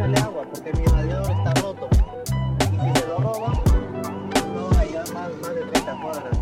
echarle agua porque mi radiador está roto. Y si me lo roban, no hay más de 30 cuadras.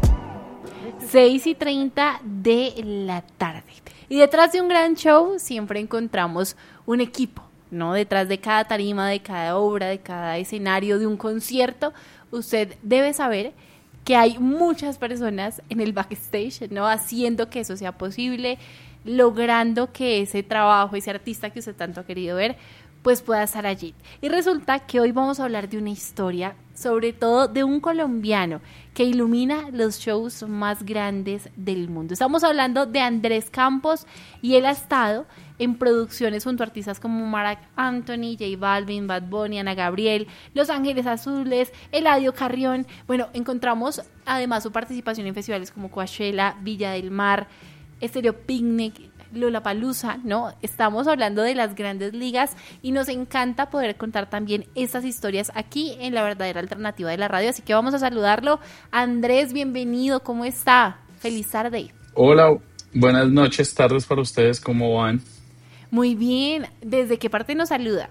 6:30 de la tarde. Y detrás de un gran show siempre encontramos un equipo, ¿no? Detrás de cada tarima, de cada obra, de cada escenario, de un concierto, usted debe saber que hay muchas personas en el backstage, ¿no? Haciendo que eso sea posible, logrando que ese trabajo, ese artista que usted tanto ha querido ver, pues pueda estar allí. Y resulta que hoy vamos a hablar de una historia, sobre todo de un colombiano que ilumina los shows más grandes del mundo. Estamos hablando de Andrés Campos y él ha estado en producciones junto a artistas como Marc Anthony, J Balvin, Bad Bunny, Ana Gabriel, Los Ángeles Azules, Eladio Carrión. Bueno, encontramos además su participación en festivales como Coachella, Villa del Mar, Estéreo Picnic, Lollapalooza, ¿no? Estamos hablando de las grandes ligas y nos encanta poder contar también estas historias aquí en La Verdadera Alternativa de la Radio, así que vamos a saludarlo. Andrés, bienvenido, ¿cómo está? Feliz tarde. Hola, buenas noches, tardes para ustedes, ¿cómo van? Muy bien, ¿desde qué parte nos saluda?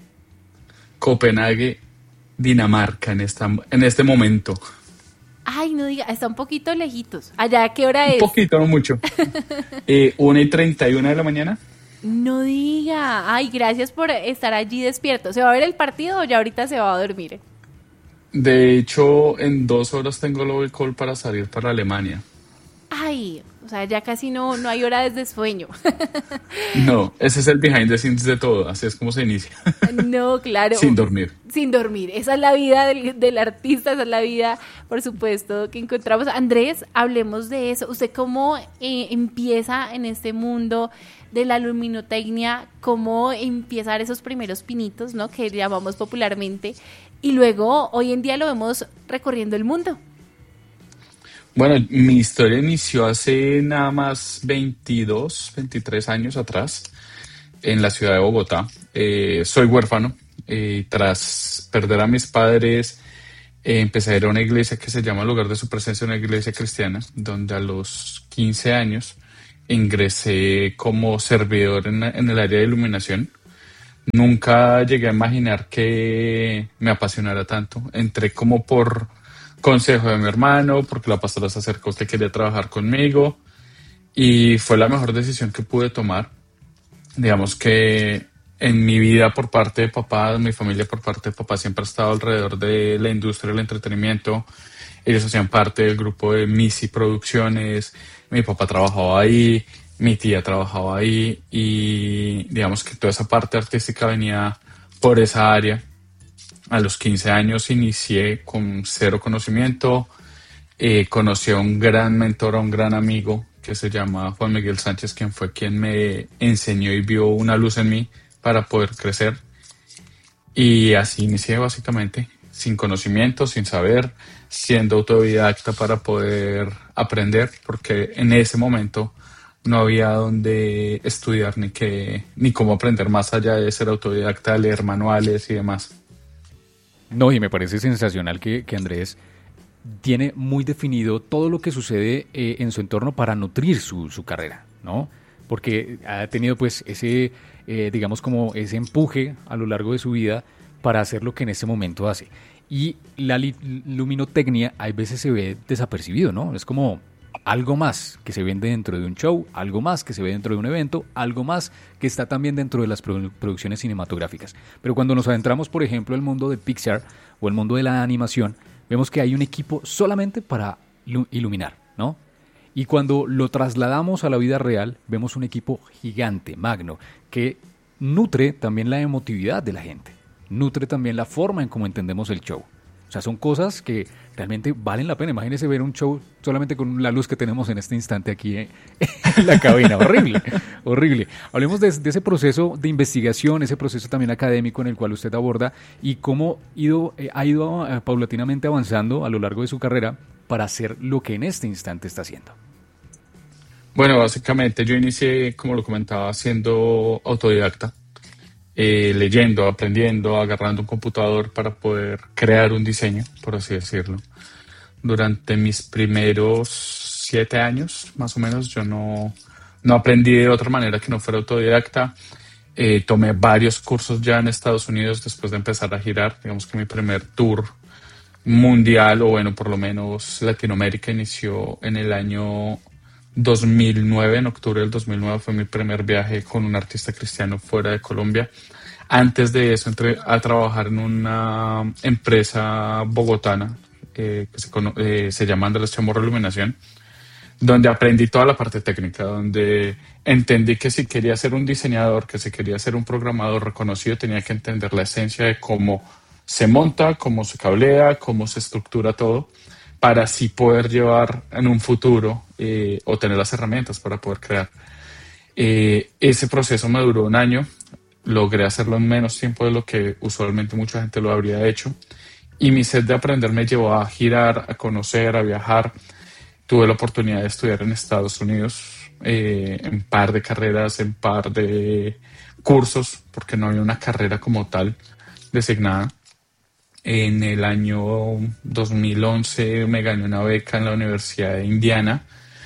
Copenhague, Dinamarca, en este momento. Ay, no diga, está un poquito lejitos. ¿Allá qué hora es? Un poquito, no mucho. 1:31 de la mañana. No diga. Ay, gracias por estar allí despierto. ¿Se va a ver el partido o ya ahorita se va a dormir? De hecho, en 2 horas tengo el call para salir para Alemania. Ay, o sea, ya casi no hay hora de sueño. No, ese es el behind the scenes de todo, así es como se inicia. No, claro. Sin dormir. Sin dormir. Esa es la vida del artista, esa es la vida, por supuesto, que encontramos. Andrés, hablemos de eso. ¿Usted cómo empieza en este mundo de la luminotecnia? ¿Cómo empieza a dar esos primeros pinitos, ¿no? Que llamamos popularmente. Y luego, hoy en día lo vemos recorriendo el mundo. Bueno, mi historia inició hace nada más 22, 23 años atrás, en la ciudad de Bogotá. Soy huérfano. Tras perder a mis padres, empecé a ir a una iglesia que se llama Lugar de Su Presencia, una iglesia cristiana, donde a los 15 años ingresé como servidor en el área de iluminación. Nunca llegué a imaginar que me apasionara tanto. Entré como por consejo de mi hermano, porque la pastora se acercó que quería trabajar conmigo y fue la mejor decisión que pude tomar. Digamos que en mi vida por parte de papá, mi familia por parte de papá siempre ha estado alrededor de la industria del entretenimiento. Ellos hacían parte del grupo de Missy Producciones, mi papá trabajaba ahí, mi tía trabajaba ahí y digamos que toda esa parte artística venía por esa área. A los 15 años inicié con cero conocimiento, conocí a un gran mentor, a un gran amigo que se llama Juan Miguel Sánchez, quien fue quien me enseñó y vio una luz en mí para poder crecer. Y así inicié básicamente, sin conocimiento, sin saber, siendo autodidacta para poder aprender, porque en ese momento no había dónde estudiar ni cómo aprender más allá de ser autodidacta, leer manuales y demás. No, y me parece sensacional que Andrés tiene muy definido todo lo que sucede en su entorno para nutrir su carrera, ¿no? Porque ha tenido pues ese, digamos como ese empuje a lo largo de su vida para hacer lo que en ese momento hace. Y la luminotecnia hay veces se ve desapercibido, ¿no? Es como algo más que se vende dentro de un show, algo más que se ve dentro de un evento, algo más que está también dentro de las producciones cinematográficas. Pero cuando nos adentramos, por ejemplo, el mundo de Pixar o el mundo de la animación, vemos que hay un equipo solamente para iluminar, ¿no? Y cuando lo trasladamos a la vida real, vemos un equipo gigante, magno, que nutre también la emotividad de la gente, nutre también la forma en cómo entendemos el show. O sea, son cosas que realmente valen la pena. Imagínense ver un show solamente con la luz que tenemos en este instante aquí en la cabina. Horrible, horrible. Hablemos de ese proceso de investigación, ese proceso también académico en el cual usted aborda y cómo ha ido paulatinamente avanzando a lo largo de su carrera para hacer lo que en este instante está haciendo. Bueno, básicamente yo inicié, como lo comentaba, siendo autodidacta. Leyendo, aprendiendo, agarrando un computador para poder crear un diseño, por así decirlo. Durante mis primeros 7 años, más o menos, yo no aprendí de otra manera que no fuera autodidacta. Tomé varios cursos ya en Estados Unidos después de empezar a girar. Digamos que mi primer tour mundial, o bueno, por lo menos Latinoamérica, inició en el año 2009. En octubre del 2009 fue mi primer viaje con un artista cristiano fuera de Colombia. Antes de eso entré a trabajar en una empresa bogotana se llama Andrés Chamorro Iluminación, donde aprendí toda la parte técnica, donde entendí que si quería ser un diseñador, que si quería ser un programador reconocido, tenía que entender la esencia de cómo se monta, cómo se cablea, cómo se estructura todo, para así poder llevar en un futuro o tener las herramientas para poder crear. Ese proceso me duró un año, logré hacerlo en menos tiempo de lo que usualmente mucha gente lo habría hecho, y mi sed de aprender me llevó a girar, a conocer, a viajar. Tuve la oportunidad de estudiar en Estados Unidos, en par de carreras, en par de cursos, porque no había una carrera como tal designada. En el año 2011 me gané una beca en la Universidad de Indiana,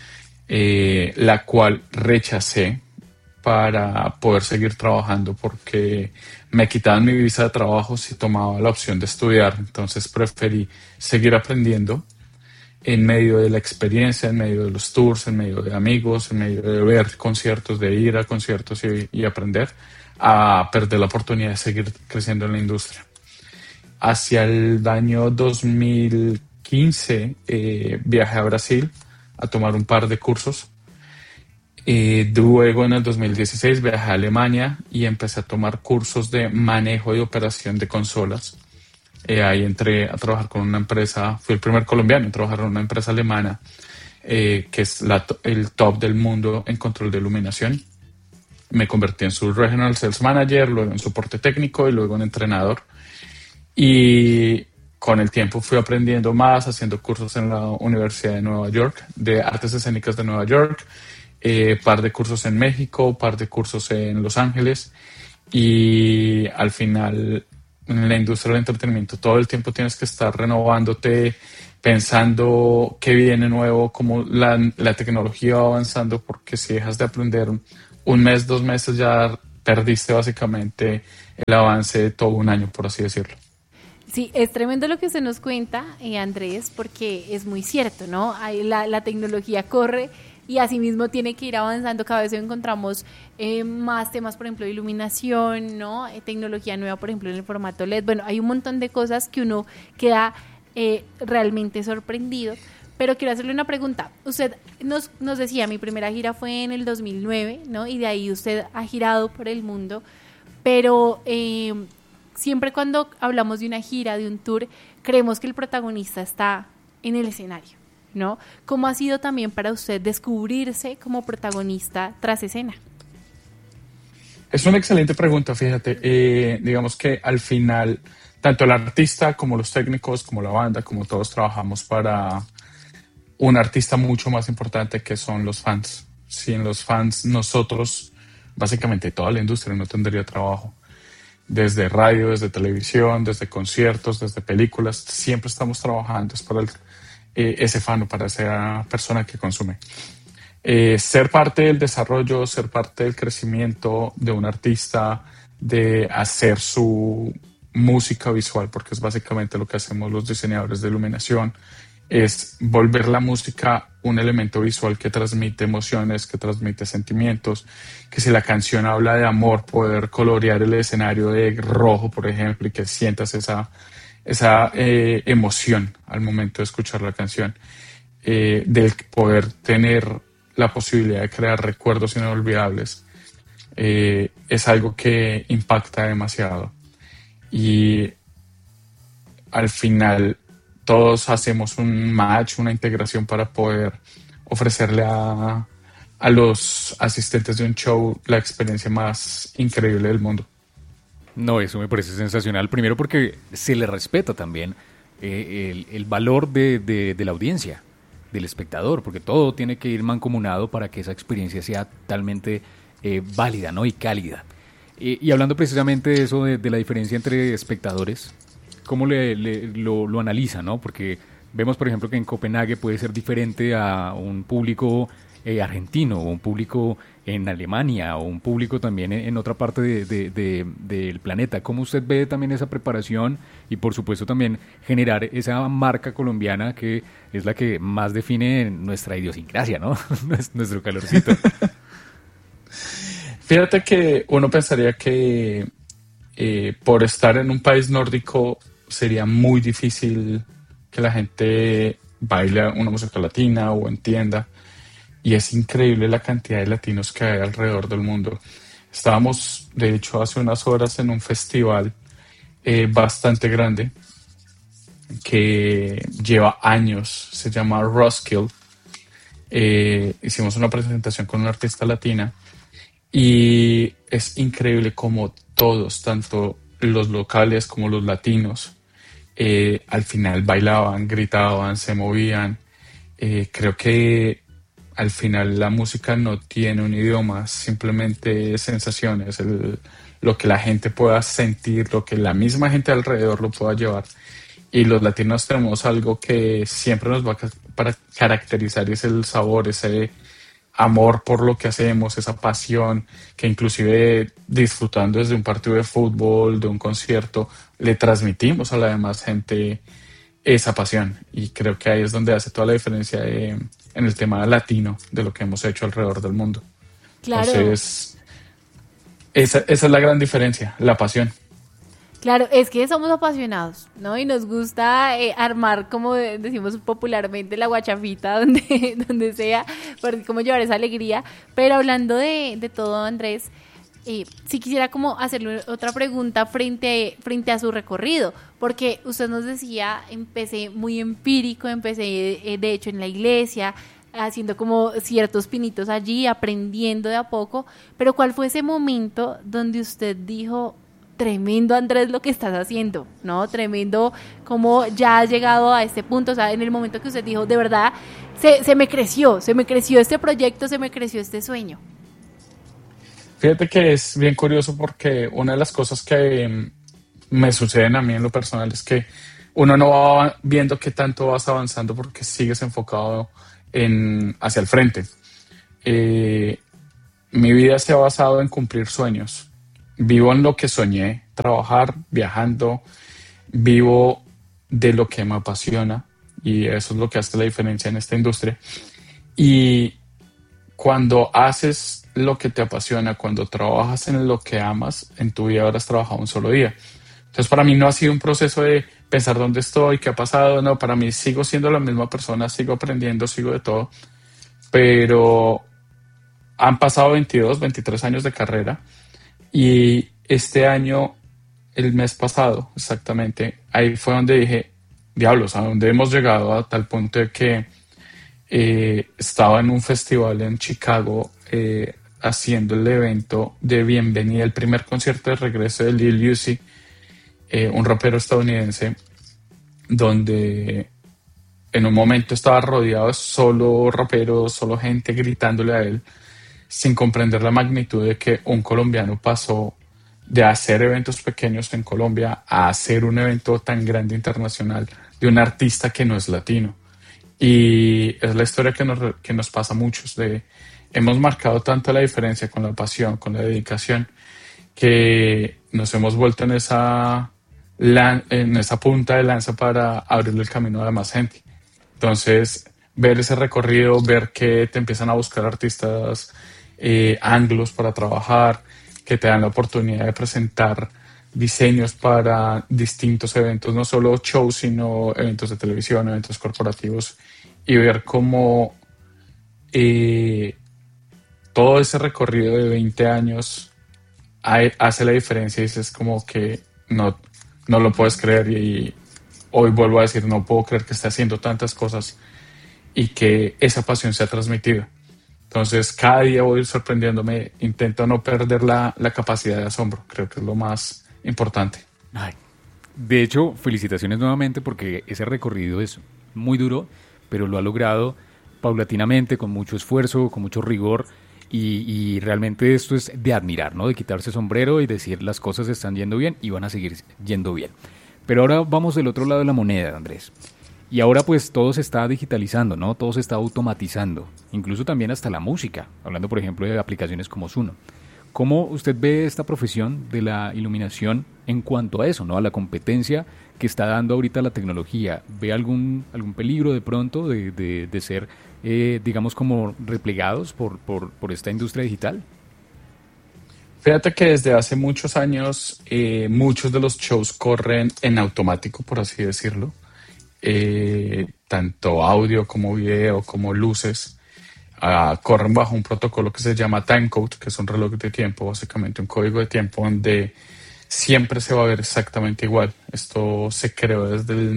la cual rechacé para poder seguir trabajando porque me quitaban mi visa de trabajo si tomaba la opción de estudiar. Entonces preferí seguir aprendiendo en medio de la experiencia, en medio de los tours, en medio de amigos, en medio de ver conciertos, de ir a conciertos y aprender, a perder la oportunidad de seguir creciendo en la industria. Hacia el año 2015 viajé a Brasil a tomar un par de cursos. Luego en el 2016 viajé a Alemania y empecé a tomar cursos de manejo y operación de consolas. Ahí entré a trabajar con una empresa, fui el primer colombiano en trabajar en una empresa alemana que es el top del mundo en control de iluminación. Me convertí en su Regional Sales Manager, luego en soporte técnico y luego en entrenador. Y con el tiempo fui aprendiendo más, haciendo cursos en la Universidad de Nueva York, de Artes Escénicas de Nueva York, par de cursos en México, par de cursos en Los Ángeles, y al final en la industria del entretenimiento todo el tiempo tienes que estar renovándote, pensando qué viene nuevo, cómo la tecnología va avanzando, porque si dejas de aprender un mes, 2 meses, ya perdiste básicamente el avance de todo un año, por así decirlo. Sí, es tremendo lo que usted nos cuenta, Andrés, porque es muy cierto, ¿no? La tecnología corre y asimismo tiene que ir avanzando. Cada vez encontramos más temas, por ejemplo, de iluminación, ¿no? Tecnología nueva, por ejemplo, en el formato LED. Bueno, hay un montón de cosas que uno queda realmente sorprendido. Pero quiero hacerle una pregunta. Usted nos decía, mi primera gira fue en el 2009, ¿no? Y de ahí usted ha girado por el mundo, pero siempre cuando hablamos de una gira, de un tour, creemos que el protagonista está en el escenario, ¿no? ¿Cómo ha sido también para usted descubrirse como protagonista tras escena? Es una excelente pregunta, fíjate. Digamos que al final, tanto el artista como los técnicos, como la banda, como todos trabajamos para un artista mucho más importante, que son los fans. Sin los fans, nosotros, básicamente toda la industria, no tendría trabajo. Desde radio, desde televisión, desde conciertos, desde películas, siempre estamos trabajando. Es para ese fan, para esa persona que consume. Ser parte del desarrollo, ser parte del crecimiento de un artista, de hacer su música visual, porque es básicamente lo que hacemos los diseñadores de iluminación, es volver la música un elemento visual que transmite emociones, que transmite sentimientos, que si la canción habla de amor, poder colorear el escenario de rojo, por ejemplo, y que sientas esa emoción al momento de escuchar la canción, del poder tener la posibilidad de crear recuerdos inolvidables, es algo que impacta demasiado. Y al final todos hacemos un match, una integración para poder ofrecerle a los asistentes de un show la experiencia más increíble del mundo. No, eso me parece sensacional. Primero porque se le respeta también el valor de la audiencia, del espectador, porque todo tiene que ir mancomunado para que esa experiencia sea totalmente válida, ¿no? Y cálida. Y hablando precisamente de eso, de la diferencia entre espectadores, ¿cómo lo analiza, no? Porque vemos, por ejemplo, que en Copenhague puede ser diferente a un público argentino o un público en Alemania o un público también en otra parte del planeta. ¿Cómo usted ve también esa preparación y por supuesto también generar esa marca colombiana que es la que más define nuestra idiosincrasia, ¿no? Nuestro calorcito. Fíjate que uno pensaría que por estar en un país nórdico sería muy difícil que la gente baile una música latina o entienda. Y es increíble la cantidad de latinos que hay alrededor del mundo. Estábamos, de hecho, hace unas horas en un festival bastante grande que lleva años, se llama Roskilde. Hicimos una presentación con una artista latina y es increíble como todos, tanto los locales como los latinos, al final bailaban, gritaban, se movían. Creo que al final la música no tiene un idioma, simplemente es sensaciones, lo que la gente pueda sentir, lo que la misma gente alrededor lo pueda llevar. Y los latinos tenemos algo que siempre nos va para caracterizar y es el sabor, ese amor por lo que hacemos, esa pasión que inclusive disfrutando desde un partido de fútbol, de un concierto, le transmitimos a la demás gente esa pasión. Y creo que ahí es donde hace toda la diferencia en el tema latino de lo que hemos hecho alrededor del mundo. Claro. Entonces, esa es la gran diferencia, la pasión. Claro, es que somos apasionados, ¿no? Y nos gusta armar, como decimos popularmente, la guachafita donde sea, para como llevar esa alegría. Pero hablando de todo, Andrés, sí quisiera como hacerle otra pregunta frente a su recorrido, porque usted nos decía, empecé muy empírico, empecé de hecho en la iglesia, haciendo como ciertos pinitos allí, aprendiendo de a poco, pero ¿cuál fue ese momento donde usted dijo, tremendo Andrés lo que estás haciendo, ¿no? Tremendo cómo ya has llegado a este punto, o sea, en el momento que usted dijo, de verdad, se me creció este proyecto, se me creció este sueño. Fíjate que es bien curioso porque una de las cosas que me suceden a mí en lo personal es que uno no va viendo qué tanto vas avanzando porque sigues enfocado hacia el frente. Mi vida se ha basado en cumplir sueños. Vivo en lo que soñé, trabajar, viajando, vivo de lo que me apasiona y eso es lo que hace la diferencia en esta industria. Y cuando haces lo que te apasiona, cuando trabajas en lo que amas, en tu vida habrás trabajado un solo día. Entonces para mí no ha sido un proceso de pensar dónde estoy, qué ha pasado, no, para mí sigo siendo la misma persona, sigo aprendiendo, sigo de todo, pero han pasado 22, 23 años de carrera. Y este año, el mes pasado, exactamente, ahí fue donde dije, diablos, a dónde hemos llegado a tal punto de que estaba en un festival en Chicago haciendo el evento de bienvenida, el primer concierto de regreso de Lil Uzi, un rapero estadounidense, donde en un momento estaba rodeado de solo raperos, solo gente gritándole a él, sin comprender la magnitud de que un colombiano pasó de hacer eventos pequeños en Colombia a hacer un evento tan grande internacional de un artista que no es latino. Y es la historia que nos pasa a muchos. Hemos marcado tanto la diferencia con la pasión, con la dedicación, que nos hemos vuelto en esa punta de lanza para abrirle el camino a la más gente. Entonces, ver ese recorrido, ver que te empiezan a buscar artistas anglos para trabajar, que te dan la oportunidad de presentar diseños para distintos eventos, no solo shows, sino eventos de televisión, eventos corporativos, y ver cómo todo ese recorrido de 20 años hace la diferencia y dices como que no lo puedes creer y hoy vuelvo a decir, no puedo creer que esté haciendo tantas cosas y que esa pasión se ha transmitido. Entonces, cada día voy sorprendiéndome, intento no perder la capacidad de asombro, creo que es lo más importante. Ay, de hecho, felicitaciones nuevamente porque ese recorrido es muy duro, pero lo ha logrado paulatinamente, con mucho esfuerzo, con mucho rigor y realmente esto es de admirar, ¿no? De quitarse sombrero y decir las cosas están yendo bien y van a seguir yendo bien. Pero ahora vamos del otro lado de la moneda, Andrés. Y ahora pues todo se está digitalizando, ¿no? Todo se está automatizando, incluso también hasta la música, hablando por ejemplo de aplicaciones como Suno. ¿Cómo usted ve esta profesión de la iluminación en cuanto a eso, ¿no? A la competencia que está dando ahorita la tecnología. ¿Ve algún peligro de pronto de ser, digamos, como replegados por esta industria digital? Fíjate que desde hace muchos años muchos de los shows corren en automático, por así decirlo. Tanto audio como video como luces corren bajo un protocolo que se llama timecode, que es un reloj de tiempo, básicamente un código de tiempo donde siempre se va a ver exactamente igual. Esto se creó desde el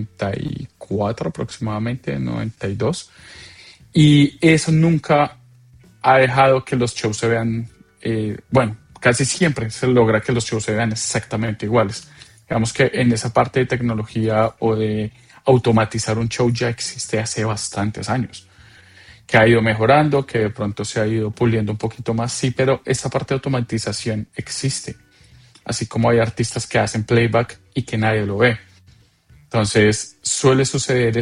94 aproximadamente, 92, y eso nunca ha dejado que los shows se vean, bueno, casi siempre se logra que los shows se vean exactamente iguales. Digamos que en esa parte de tecnología o de automatizar un show ya existe hace bastantes años, que ha ido mejorando, que de pronto se ha ido puliendo un poquito más, sí, pero esa parte de automatización existe, así como hay artistas que hacen playback y que nadie lo ve. Entonces suele suceder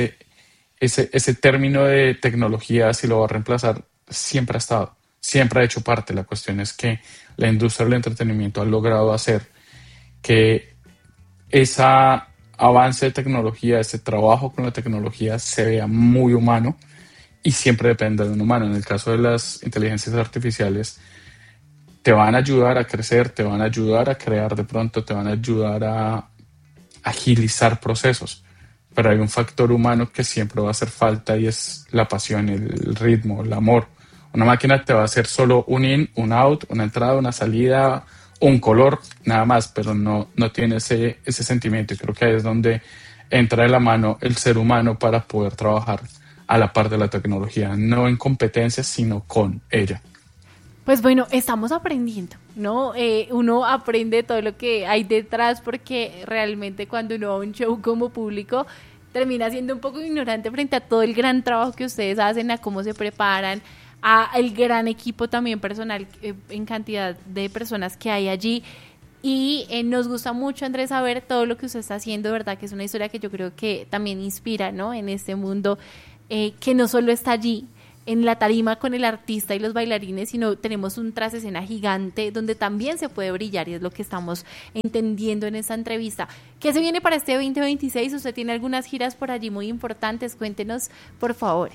ese término de tecnología, si lo va a reemplazar, siempre ha estado, siempre ha hecho parte. La cuestión es que la industria del entretenimiento ha logrado hacer que ese avance de tecnología, ese trabajo con la tecnología se vea muy humano y siempre depende de un humano. En el caso de las inteligencias artificiales, te van a ayudar a crecer, te van a ayudar a crear de pronto, te van a ayudar a agilizar procesos, pero hay un factor humano que siempre va a hacer falta y es la pasión, el ritmo, el amor. Una máquina te va a hacer solo un in, un out, una entrada, una salida, un color, nada más, pero no tiene ese sentimiento, y creo que ahí es donde entra de la mano el ser humano para poder trabajar a la par de la tecnología, no en competencia, sino con ella. Pues bueno, estamos aprendiendo, ¿no? Uno aprende todo lo que hay detrás, porque realmente cuando uno va a un show como público termina siendo un poco ignorante frente a todo el gran trabajo que ustedes hacen, a cómo se preparan, a el gran equipo también personal, en cantidad de personas que hay allí. Y nos gusta mucho, Andrés, saber todo lo que usted está haciendo, ¿verdad? Que es una historia que yo creo que también inspira, ¿no? En este mundo que no solo está allí en la tarima con el artista y los bailarines, sino tenemos un tras escena gigante donde también se puede brillar, y es lo que estamos entendiendo en esta entrevista. ¿Qué se viene para este 2026? Usted tiene algunas giras por allí muy importantes, cuéntenos, por favor.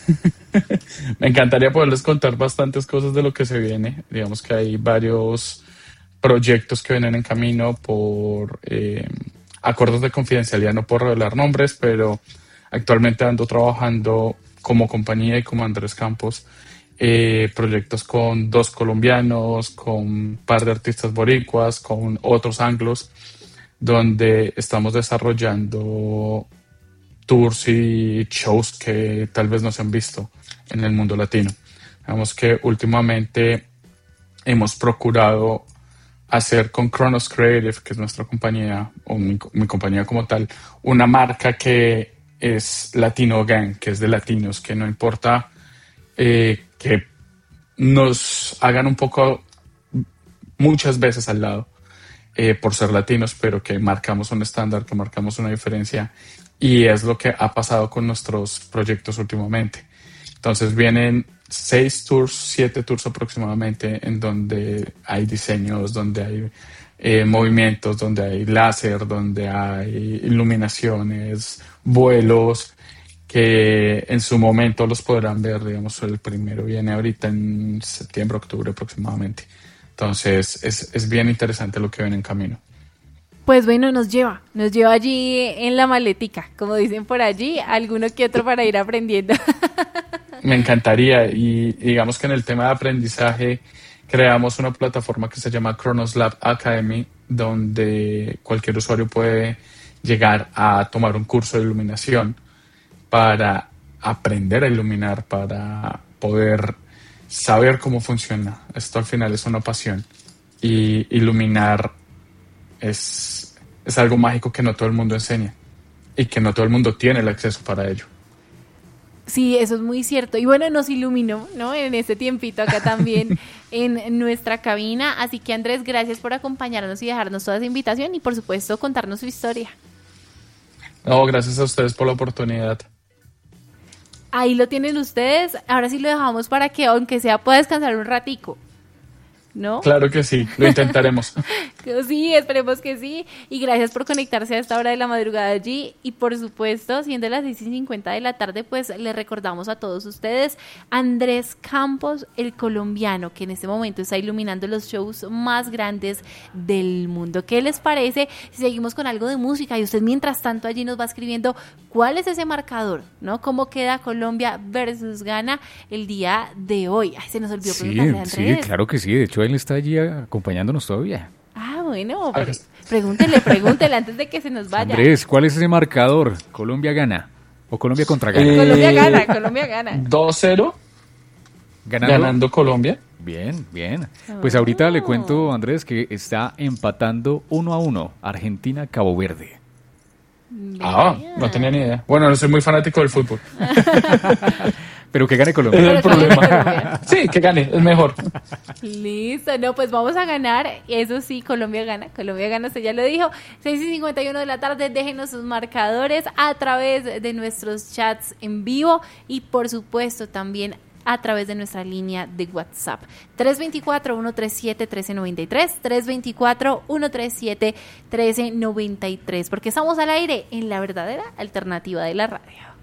Me encantaría poderles contar bastantes cosas de lo que se viene. Digamos que hay varios proyectos que vienen en camino por acuerdos de confidencialidad, no puedo revelar nombres, pero actualmente ando trabajando como compañía y como Andrés Campos, proyectos con 2 colombianos, con un par de artistas boricuas, con otros anglos, donde estamos desarrollando tours y shows que tal vez no se han visto en el mundo latino. Digamos que últimamente hemos procurado hacer con Kronos Creative, que es nuestra compañía, o mi compañía como tal, una marca que es Latino Gang, que es de latinos, que no importa que nos hagan un poco, muchas veces al lado, por ser latinos, pero que marcamos un estándar, que marcamos una diferencia, y es lo que ha pasado con nuestros proyectos últimamente. Entonces vienen 6 tours, 7 tours aproximadamente, en donde hay diseños, donde hay movimientos, donde hay láser, donde hay iluminaciones, vuelos, que en su momento los podrán ver. Digamos, el primero viene ahorita en septiembre, octubre aproximadamente. Entonces es bien interesante lo que ven en camino. Pues bueno, nos lleva allí en la maletica, como dicen por allí, alguno que otro para ir aprendiendo. Me encantaría, y digamos que en el tema de aprendizaje creamos una plataforma que se llama Kronos Lab Academy, donde cualquier usuario puede llegar a tomar un curso de iluminación para aprender a iluminar, para poder saber cómo funciona. Esto al final es una pasión, y iluminar es algo mágico que no todo el mundo enseña y que no todo el mundo tiene el acceso para ello. Sí, eso es muy cierto. Y bueno, nos iluminó, ¿no? En este tiempito acá también en nuestra cabina. Así que, Andrés, gracias por acompañarnos y dejarnos toda esa invitación y, por supuesto, contarnos su historia. No, gracias a ustedes por la oportunidad. Ahí lo tienen ustedes. Ahora sí lo dejamos para que, aunque sea, pueda descansar un ratico, ¿no? Claro que sí, lo intentaremos. Sí, esperemos que sí. Y gracias por conectarse a esta hora de la madrugada allí. Y por supuesto, siendo las 6:50 de la tarde, pues le recordamos a todos ustedes Andrés Campos, el colombiano, que en este momento está iluminando los shows más grandes del mundo. ¿Qué les parece si seguimos con algo de música? Y usted mientras tanto allí nos va escribiendo cuál es ese marcador, ¿no? ¿Cómo queda Colombia versus Ghana el día de hoy? Ay, se nos olvidó preguntarle a Andrés. Sí, claro que sí. De hecho, él está allí acompañándonos todavía. Ah, bueno, pregúntele antes de que se nos vaya. Andrés, ¿cuál es ese marcador? ¿Colombia gana? ¿O Colombia contra Ghana? Colombia gana. 2-0, ganando Colombia. Bien, bien. Pues ahorita le cuento, Andrés, que está empatando 1-1 Argentina-Cabo Verde. No tenía ni idea. Bueno, no soy muy fanático del fútbol. Pero que gane Es Colombia. el problema. Sí, que gane, es mejor. Listo, no, pues vamos a ganar. Eso sí, Colombia gana, usted ya lo dijo. 6:51 de la tarde, déjenos sus marcadores a través de nuestros chats en vivo y por supuesto también a través de nuestra línea de WhatsApp. 324-137-1393, 324-137-1393, porque estamos al aire en la verdadera alternativa de la radio.